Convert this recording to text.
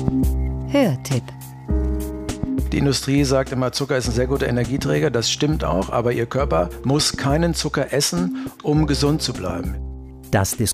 Hörtipp. Die Industrie sagt immer, Zucker ist ein sehr guter Energieträger. Das stimmt auch, aber Ihr Körper muss keinen Zucker essen, um gesund zu bleiben. Das